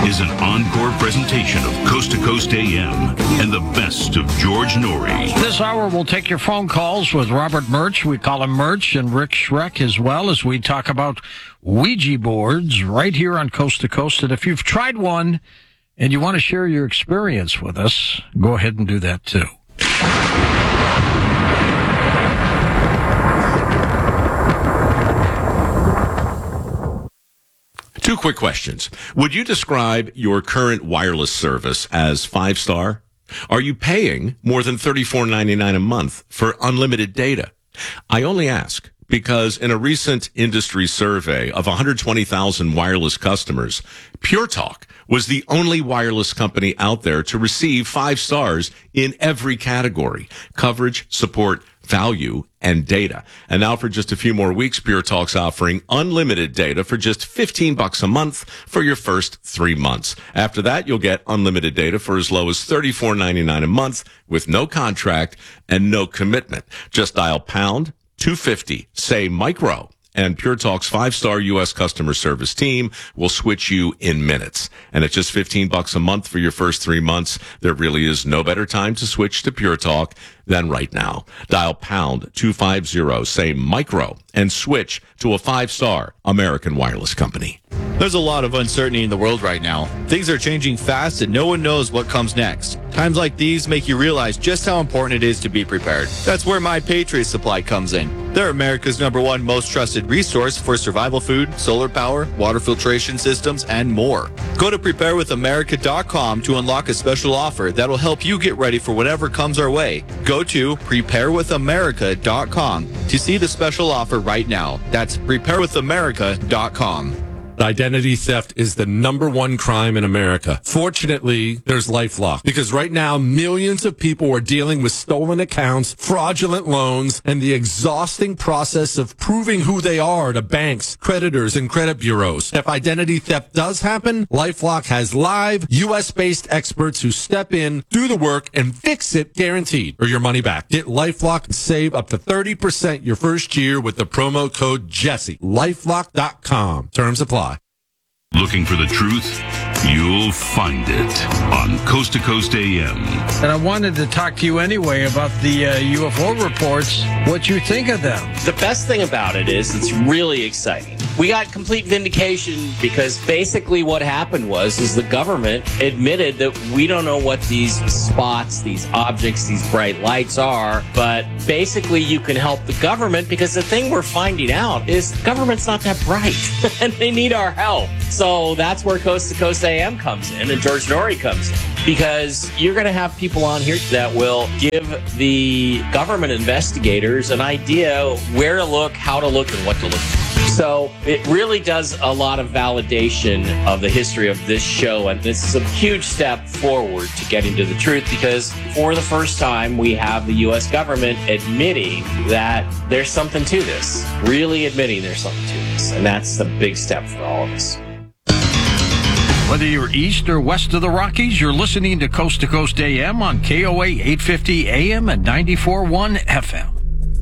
is an encore presentation of Coast to Coast AM and the best of George Norrie. This hour we'll take your phone calls with Robert Murch. We call him Murch, and Rick Schreck as well, as we talk about Ouija boards right here on Coast to Coast. And if you've tried one and you want to share your experience with us, go ahead and do that too. Two quick questions. Would you describe your current wireless service as 5-star? Are you paying more than $34.99 a month for unlimited data? I only ask because in a recent industry survey of 120,000 wireless customers, Pure Talk was the only wireless company out there to receive 5 stars in every category: coverage, support, value, and data. And now for just a few more weeks, Pure Talk's offering unlimited data for just $15 a month for your first 3 months. After that, you'll get unlimited data for as low as $34.99 a month with no contract and no commitment. Just dial pound 250, say micro, and Pure Talk's 5-star U.S. customer service team will switch you in minutes. And at just $15 a month for your first 3 months, there really is no better time to switch to Pure Talk than right now. Dial pound 250, say micro, and switch to a 5-star American wireless company. There's a lot of uncertainty in the world right now. Things are changing fast and no one knows what comes next. Times like these make you realize just how important it is to be prepared. That's where My Patriot Supply comes in. They're America's #1 most trusted resource for survival food, solar power, water filtration systems, and more. Go to preparewithamerica.com to unlock a special offer that'll help you get ready for whatever comes our way. Go to preparewithamerica.com to see the special offer right now. That's preparewithamerica.com. Identity theft is the #1 crime in America. Fortunately, there's LifeLock, because right now millions of people are dealing with stolen accounts, fraudulent loans, and the exhausting process of proving who they are to banks, creditors, and credit bureaus. If identity theft does happen, LifeLock has live U.S.-based experts who step in, do the work, and fix it guaranteed, or your money back. Get LifeLock and save up to 30% your first year with the promo code Jesse. LifeLock.com. Terms apply. Looking for the truth? You'll find it on Coast to Coast AM. And I wanted to talk to you anyway about the UFO reports, what you think of them. The best thing about it is it's really exciting. We got complete vindication because basically what happened is the government admitted that we don't know what these spots, these objects, these bright lights are, but basically you can help the government because the thing we're finding out is the government's not that bright and they need our help. So that's where Coast to Coast AM comes in and George Norrie comes in, because you're going to have people on here that will give the government investigators an idea where to look, how to look, and what to look for. So it really does a lot of validation of the history of this show, and this is a huge step forward to getting to the truth, because for the first time we have the U.S. government admitting that there's something to this, really admitting there's something to this, and that's a big step for all of us. Whether you're east or west of the Rockies, you're listening to Coast AM on KOA 850 AM and 94.1 FM.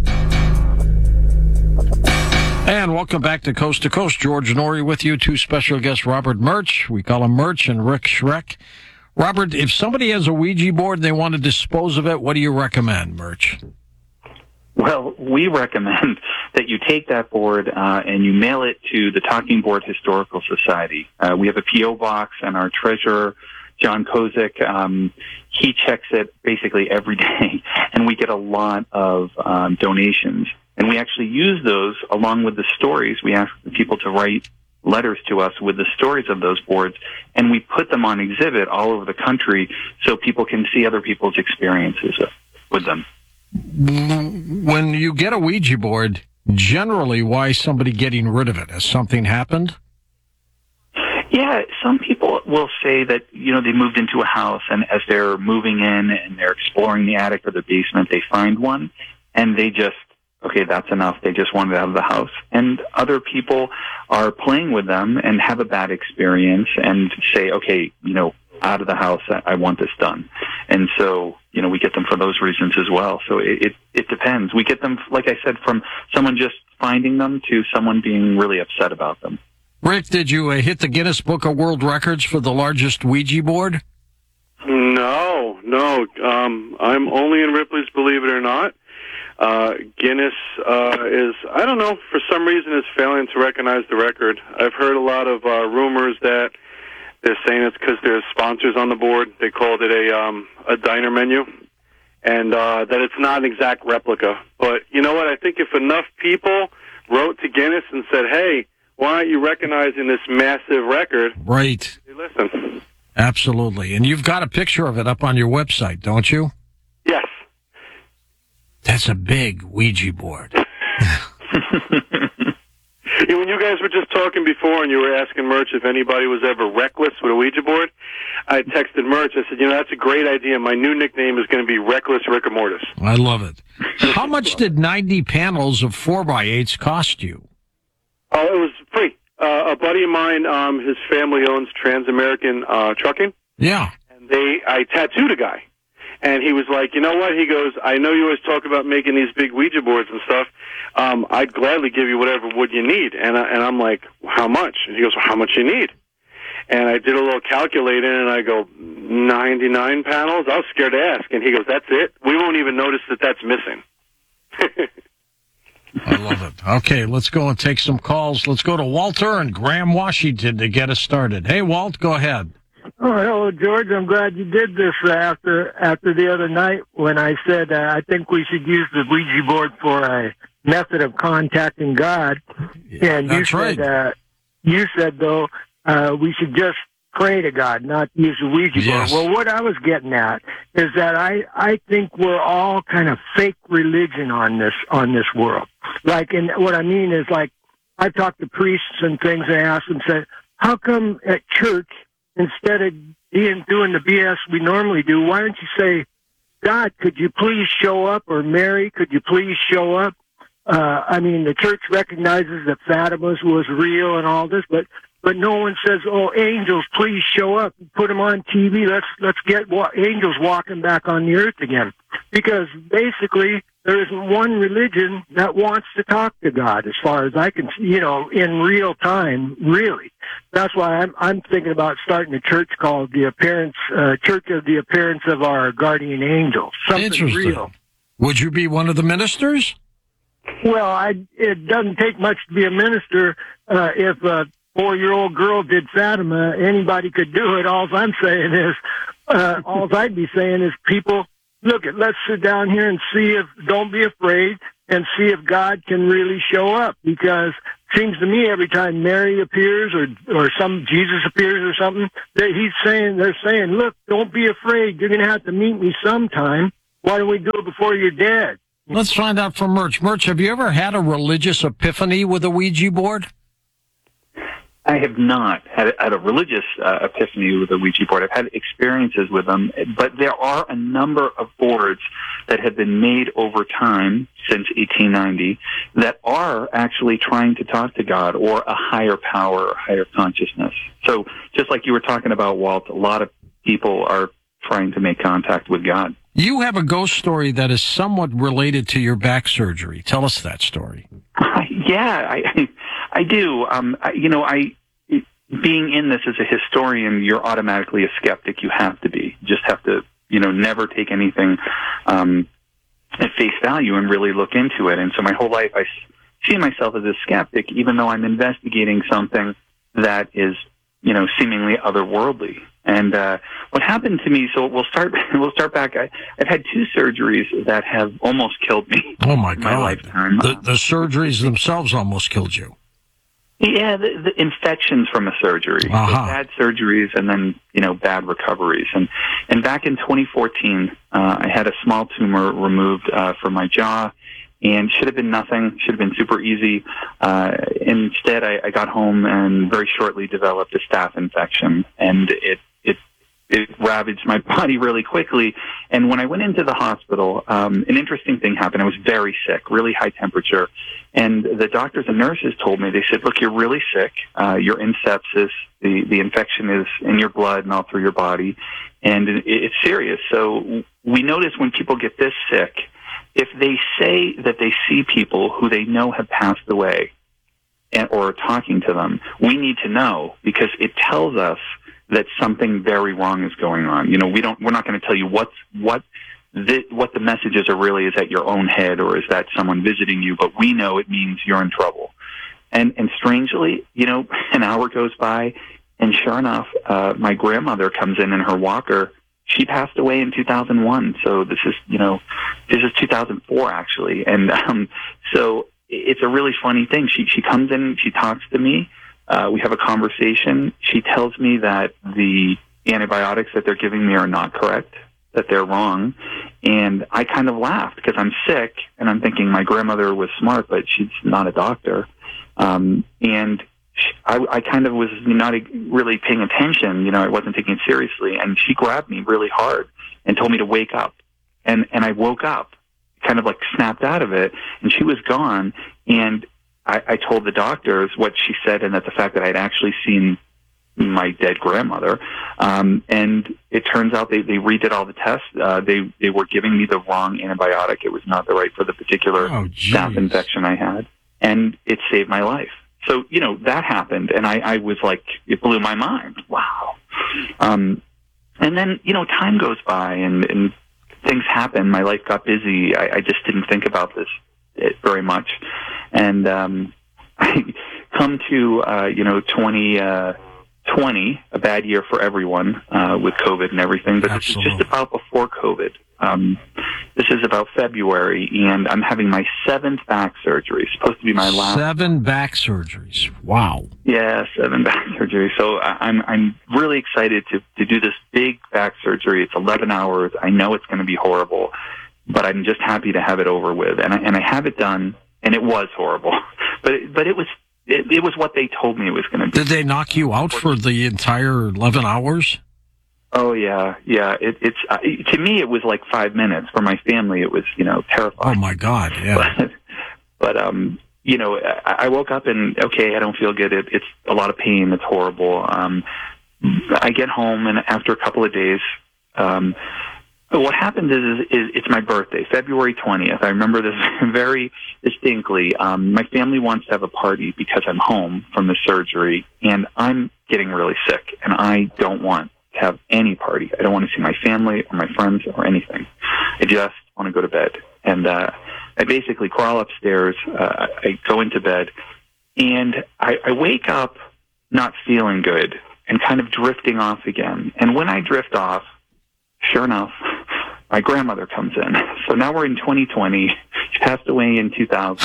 And welcome back to Coast. George Norrie with you. Two special guests, Robert Murch. We call him Murch, and Rick Schreck. Robert, if somebody has a Ouija board and they want to dispose of it, what do you recommend, Murch? Well, we recommend that you take that board and you mail it to the Talking Board Historical Society. We have a P.O. box, and our treasurer, John Kozik, he checks it basically every day, and we get a lot of donations. And we actually use those along with the stories. We ask people to write letters to us with the stories of those boards, and we put them on exhibit all over the country so people can see other people's experiences with them. When you get a Ouija board, generally, why is somebody getting rid of it? Has something happened? Yeah, some people will say that, they moved into a house, and as they're moving in and they're exploring the attic or the basement, they find one, and they just, okay, that's enough. They just want it out of the house. And other people are playing with them and have a bad experience and say, okay, out of the house, I want this done. And so, we get them for those reasons as well. So it depends. We get them, like I said, from someone just finding them to someone being really upset about them. Rick, did you hit the Guinness Book of World Records for the largest Ouija board? No. I'm only in Ripley's, believe it or not. Guinness is, I don't know, for some reason is failing to recognize the record. I've heard a lot of rumors that they're saying it's because there's sponsors on the board. They called it a diner menu, and that it's not an exact replica. But you know what? I think if enough people wrote to Guinness and said, hey, why aren't you recognizing this massive record? Right. They listen. Absolutely. And you've got a picture of it up on your website, don't you? Yes. That's a big Ouija board. When you guys were just talking before and you were asking Murch if anybody was ever reckless with a Ouija board, I texted Murch. I said, that's a great idea. My new nickname is going to be Reckless Rickamortis. I love it. How much did 90 panels of 4x8s cost you? Oh, it was free. A buddy of mine, his family owns Trans-American Trucking. Yeah. And I tattooed a guy. And he was like, you know what? He goes, I know you always talk about making these big Ouija boards and stuff. I'd gladly give you whatever wood you need. And I'm like, how much? And he goes, well, how much you need? And I did a little calculating, and I go, 99 panels? I was scared to ask. And he goes, that's it? We won't even notice that that's missing. I love it. Okay, let's go and take some calls. Let's go to Walter and Graham, Washington to get us started. Hey, Walt, go ahead. Oh, hello, George. I'm glad you did this after the other night when I said I think we should use the Ouija board for a method of contacting God. Yeah, and that's right. You said, though, we should just pray to God, not use the Ouija Yes. board. Well, what I was getting at is that I think we're all kind of fake religion on this world. Like, and what I mean is, like, I've talked to priests and things and asked them, said, how come at church, instead of doing the BS we normally do, why don't you say, God, could you please show up? Or Mary, could you please show up? I mean, the church recognizes that Fatima was real and all this, but no one says, oh, angels, please show up. Put them on TV. Let's get angels walking back on the earth again. Because basically, there isn't one religion that wants to talk to God, as far as I can see, in real time, really. That's why I'm thinking about starting a church called the Church of the Appearance of Our Guardian Angel. Something Interesting. real. Would you be one of the ministers? Well, it doesn't take much to be a minister. If a 4-year-old girl did Fatima, anybody could do it. All I'm saying is, all I'd be saying is, people, look, let's sit down here and don't be afraid, and see if God can really show up. Because it seems to me every time Mary appears or some Jesus appears or something, they're saying, look, don't be afraid. You're going to have to meet me sometime. Why don't we do it before you're dead? Let's find out from Murch. Murch, have you ever had a religious epiphany with a Ouija board? I have not had a religious epiphany with a Ouija board. I've had experiences with them, but there are a number of boards that have been made over time since 1890 that are actually trying to talk to God or a higher power or higher consciousness. So just like you were talking about, Walt, a lot of people are trying to make contact with God. You have a ghost story that is somewhat related to your back surgery. Tell us that story. Yeah, I do. Being in this as a historian, you're automatically a skeptic. You have to be. You just have to, never take anything at face value and really look into it. And so my whole life, I see myself as a skeptic, even though I'm investigating something that is, seemingly otherworldly. And what happened to me? So we'll start back. I've had 2 surgeries that have almost killed me. Oh my in God! lifetime. The surgeries themselves almost killed you. Yeah, the infections from a surgery, so bad surgeries, and then bad recoveries. And back in 2014, I had a small tumor removed from my jaw. And should have been nothing, should have been super easy. Instead, I got home and very shortly developed a staph infection, and it ravaged my body really quickly. And when I went into the hospital, an interesting thing happened. I was very sick, really high temperature. And the doctors and nurses told me, they said, look, you're really sick. You're in sepsis. The infection is in your blood and all through your body. And it's serious. So we notice when people get this sick, if they say that they see people who they know have passed away, or talking to them, we need to know, because it tells us that something very wrong is going on. You know, we're not going to tell you what the messages are really. Is that your own head, or is that someone visiting you? But we know it means you're in trouble. And strangely, you know, an hour goes by, and sure enough, my grandmother comes in her walker. She passed away in 2001. So this is 2004 actually. And so it's a really funny thing. She comes in, she talks to me. We have a conversation. She tells me that the antibiotics that they're giving me are not correct, that they're wrong. And I kind of laughed because I'm sick, and I'm thinking my grandmother was smart, but she's not a doctor. And I kind of was not really paying attention. You know, I wasn't taking it seriously. And she grabbed me really hard and told me to wake up. And I woke up, kind of like snapped out of it, and she was gone. And I told the doctors what she said, and that the fact that I'd actually seen my dead grandmother. And it turns out they redid all the tests. They were giving me the wrong antibiotic. It was not the right for the particular staph infection I had. And it saved my life. So, you know, that happened, and I was like, it blew my mind. Wow. And then, you know, time goes by, and things happen. My life got busy. I just didn't think about this very much. And I come to, 2020, a bad year for everyone with COVID and everything. But Absolutely. This is just about before COVID. This is about February, and I'm having my 7th back surgery. It's supposed to be my last. 7 back surgeries. Wow. Yeah, 7 back surgeries. So I'm really excited to do this big back surgery. It's 11 hours. I know it's going to be horrible, but I'm just happy to have it over with. And I have it done, and it was horrible, but it was what they told me it was going to be. Did they knock you out for the entire 11 hours? Oh yeah. It's to me it was like 5 minutes. For my family, it was terrifying. Oh my God, yeah. But I woke up and I don't feel good. It's a lot of pain. It's horrible. I get home, and after a couple of days, what happened is it's my birthday, February 20th. I remember this very distinctly. My family wants to have a party because I'm home from the surgery, and I'm getting really sick, and I don't want to have any party. I don't want to see my family or my friends or anything. I just want to go to bed. And I basically crawl upstairs. I go into bed, and I wake up not feeling good and kind of drifting off again. And when I drift off, sure enough, my grandmother comes in. So now we're in 2020. She passed away in 2000.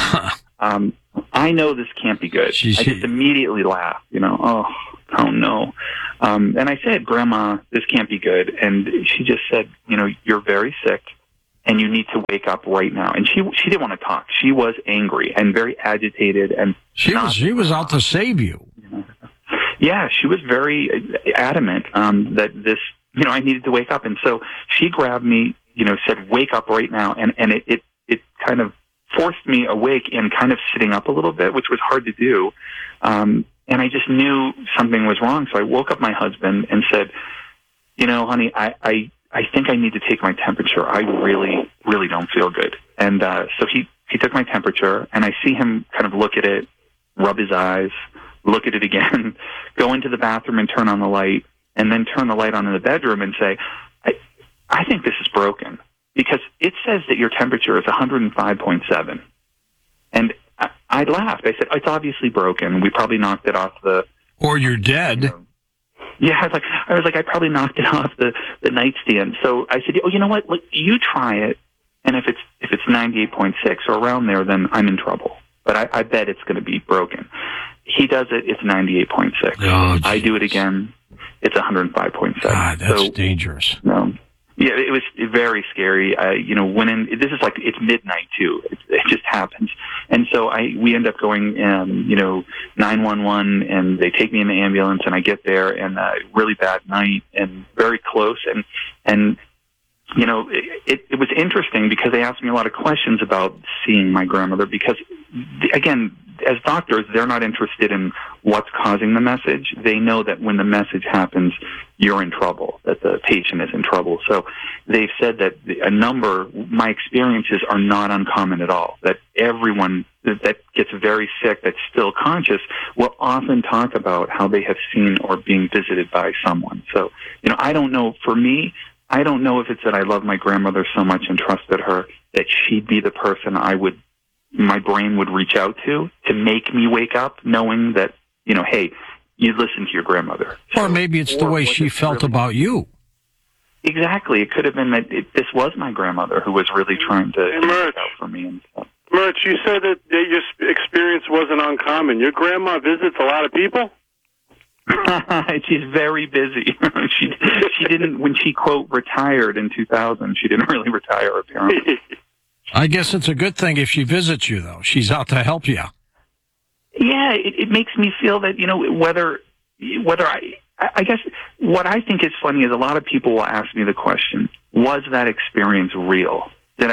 I know this can't be good. I just immediately laugh, oh no. And I said, Grandma, this can't be good. And she just said, you're very sick, and you need to wake up right now. And she didn't want to talk. She was angry and very agitated. And she was out to save you. Yeah, she was very adamant that this, I needed to wake up. And so she grabbed me, said, wake up right now. And it kind of forced me awake and kind of sitting up a little bit, which was hard to do. And I just knew something was wrong. So I woke up my husband and said, honey, I think I need to take my temperature. I really, really don't feel good. And so he took my temperature, and I see him kind of look at it, rub his eyes, look at it again, go into the bathroom and turn on the light, and then turn the light on in the bedroom and say, I think this is broken, because it says that your temperature is 105.7. And I laughed. I said, it's obviously broken. We probably knocked it off the... Or you're dead. Yeah, I was like, I probably knocked it off the nightstand. So I said, you know what? Look, you try it, and if it's 98.6 or around there, then I'm in trouble. But I bet it's going to be broken. He does it, it's 98.6. Oh, I do it again, it's 105.7. God, that's dangerous. Yeah, it was very scary. This is like, it's midnight too. It just happens. And so we end up going, 911, and they take me in the ambulance, and I get there, and really bad night and very close. And it was interesting because they asked me a lot of questions about seeing my grandmother, because again, as doctors, they're not interested in what's causing the message. They know that when the message happens, you're in trouble, that the patient is in trouble. So they've said that my experiences are not uncommon at all, that everyone, that gets very sick that's still conscious will often talk about how they have seen or being visited by someone. So, I don't know. For me, I don't know if it's that I love my grandmother so much and trusted her that she'd be the person my brain would reach out to make me wake up knowing that, hey, you listen to your grandmother. Or maybe it's the way she felt about you. Exactly. It could have been that this was my grandmother who was really trying to look out for me and stuff. Murch, you said that your experience wasn't uncommon. Your grandma visits a lot of people? She's very busy. She didn't, when she, quote, retired in 2000, she didn't really retire, apparently. I guess it's a good thing if she visits you, though. She's out to help you. Yeah, it makes me feel that, whether I guess what I think is funny is a lot of people will ask me the question, was that experience real? Did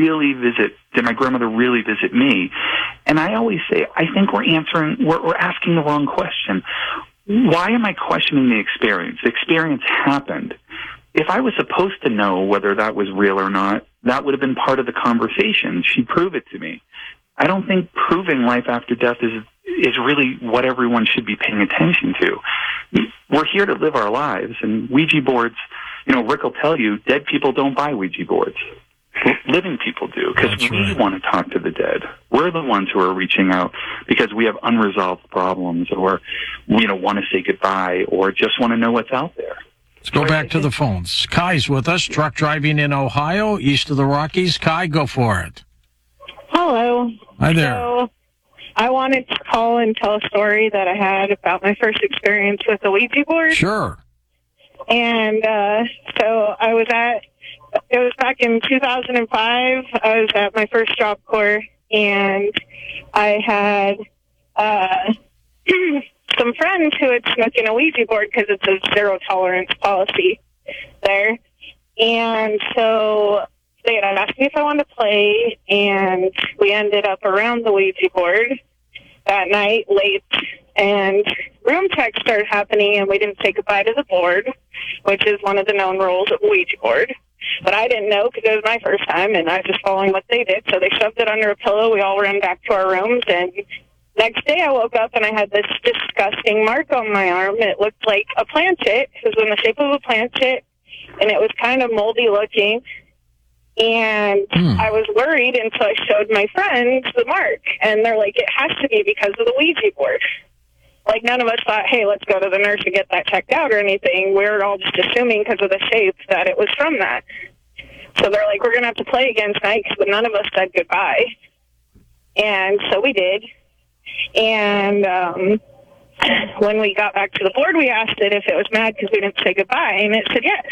my grandmother really visit me? And I always say, I think we're asking the wrong question. Why am I questioning the experience? The experience happened. If I was supposed to know whether that was real or not, that would have been part of the conversation. She'd prove it to me. I don't think proving life after death is really what everyone should be paying attention to. We're here to live our lives, and Ouija boards, Rick will tell you, dead people don't buy Ouija boards. Living people do, because we want to talk to the dead. We're the ones who are reaching out because we have unresolved problems, or want to say goodbye, or just want to know what's out there. Let's go back to the phones. Kai's with us, truck driving in Ohio, east of the Rockies. Kai, go for it. Hello. Hi there. So, I wanted to call and tell a story that I had about my first experience with the Ouija board. Sure. And so it was back in 2005. I was at my first Job Corps, and I had some friends who had snuck in a Ouija board because it's a zero tolerance policy there. And so they had asked me if I wanted to play, and we ended up around the Ouija board that night late, and room check started happening, and we didn't say goodbye to the board, which is one of the known rules of Ouija board. But I didn't know because it was my first time, and I was just following what they did. So they shoved it under a pillow. We all ran back to our rooms, and next day I woke up and I had this disgusting mark on my arm. It looked like a planchet. It was in the shape of a planchet, and it was kind of moldy looking. And I was worried, and so I showed my friends the mark, and they're like, it has to be because of the Ouija board. Like, none of us thought, hey, let's go to the nurse to get that checked out or anything. We were all just assuming because of the shape that it was from that. So they're like, we're going to have to play again tonight, but none of us said goodbye. And so we did. And when we got back to the board, we asked it if it was mad because we didn't say goodbye, and it said yes.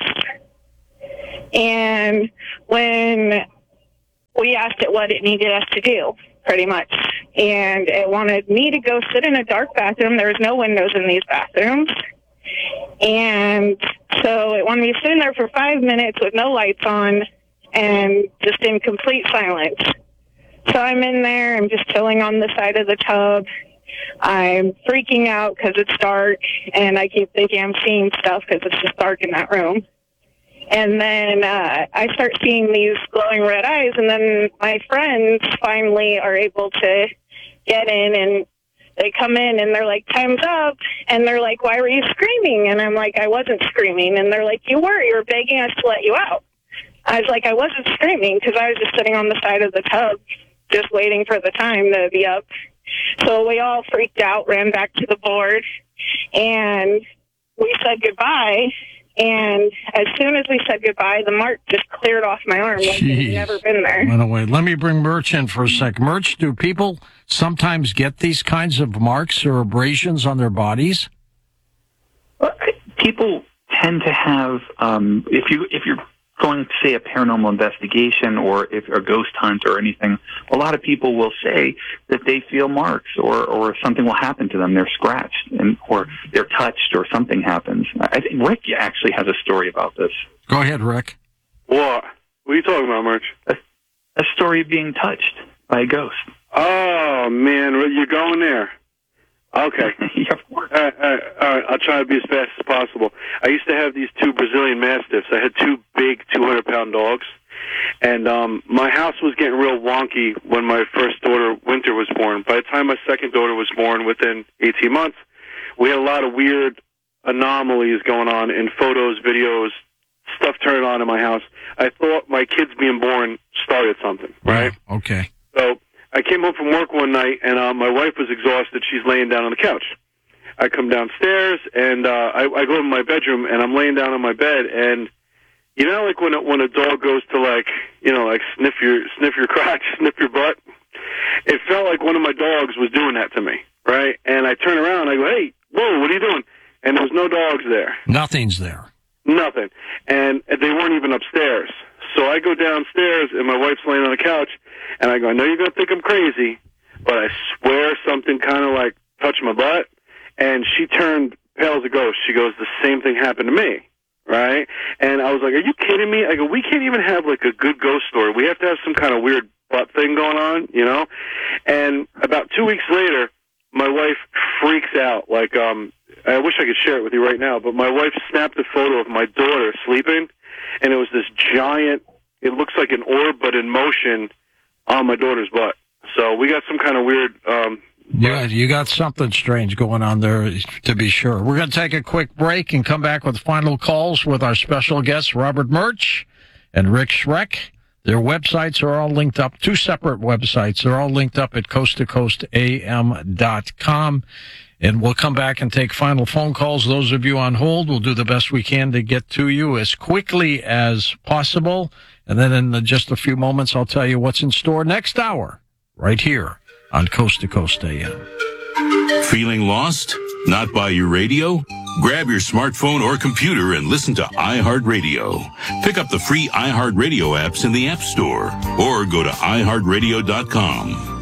And when we asked it what it needed us to do, pretty much, and it wanted me to go sit in a dark bathroom. There was no windows in these bathrooms. And so it wanted me to sit in there for 5 minutes with no lights on and just in complete silence. So I'm in there, I'm just chilling on the side of the tub. I'm freaking out because it's dark, and I keep thinking I'm seeing stuff because it's just dark in that room. And then I start seeing these glowing red eyes, and then my friends finally are able to get in, and they come in, and they're like, time's up. And they're like, why were you screaming? And I'm like, I wasn't screaming. And they're like, you were begging us to let you out. I was like, I wasn't screaming because I was just sitting on the side of the tub just waiting for the time to be up. So we all freaked out, ran back to the board, and we said goodbye. And as soon as we said goodbye, the mark just cleared off my arm like it had never been there. Went away. Let me bring Murch in for a sec. Murch, do people sometimes get these kinds of marks or abrasions on their bodies? Well, people tend to have, if you're going to say a paranormal investigation or if a ghost hunt or anything, a lot of people will say that they feel marks or something will happen to them. They're scratched or they're touched or something happens. I think Rick actually has a story about this. Go ahead, Rick. What? What are you talking about, Murch? A story of being touched by a ghost. Oh, man, you're going there. Okay. Yeah, of course. All right. I'll try to be as fast as possible. I used to have these two Brazilian Mastiffs. I had two big 200-pound dogs, And my house was getting real wonky when my first daughter, Winter, was born. By the time my second daughter was born, within 18 months, we had a lot of weird anomalies going on in photos, videos, stuff turning on in my house. I thought my kids being born started something, right? Oh, okay. So I came home from work one night, and my wife was exhausted. She's laying down on the couch. I come downstairs, and I go to my bedroom, and I'm laying down on my bed, and you know, like when a dog goes to like sniff your crotch, sniff your butt. It felt like one of my dogs was doing that to me, right? And I turn around, and I go, "Hey, whoa, what are you doing?" And there's no dogs there. Nothing's there. Nothing. And they weren't even upstairs. So I go downstairs, and my wife's laying on the couch, and I go, "I know you're gonna think I'm crazy, but I swear something kind of like touched my butt." And she turned pale as a ghost. She goes, "The same thing happened to me." Right? And I was like, "Are you kidding me?" I go, "We can't even have like a good ghost story. We have to have some kind of weird butt thing going on, you know?" And about 2 weeks later, my wife freaks out. Like, I wish I could share it with you right now, but my wife snapped a photo of my daughter sleeping, and it was this giant, it looks like an orb, but in motion on my daughter's butt. So we got some kind of weird, Yeah, you got something strange going on there, to be sure. We're going to take a quick break and come back with final calls with our special guests, Robert Murch and Rick Schreck. Their websites are all linked up, two separate websites. They're all linked up at coasttocoastam.com. And we'll come back and take final phone calls. Those of you on hold, we'll do the best we can to get to you as quickly as possible. And then in just a few moments, I'll tell you what's in store next hour, right here on Coast to Coast AM. Feeling lost? Not by your radio? Grab your smartphone or computer and listen to iHeartRadio. Pick up the free iHeartRadio apps in the App Store or go to iHeartRadio.com.